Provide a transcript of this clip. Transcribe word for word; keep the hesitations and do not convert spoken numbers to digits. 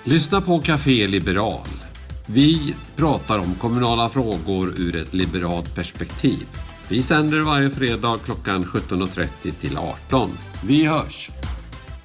Lyssna på Café Liberal. Vi pratar om kommunala frågor ur ett liberalt perspektiv. Vi sänder varje fredag klockan sjutton och trettio till arton. Vi hörs!